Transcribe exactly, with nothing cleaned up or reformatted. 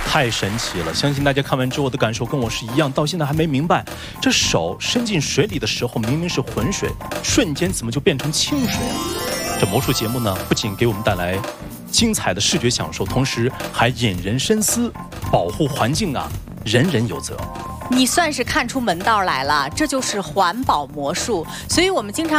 太神奇了！相信大家看完之后的感受跟我是一样，到现在还没明白，这手伸进水里的时候明明是浑水，瞬间怎么就变成清水了？这魔术节目呢，不仅给我们带来精彩的视觉享受，同时还引人深思，保护环境啊，人人有责。 你算是看出门道来了，这就是环保魔术。所以我们经常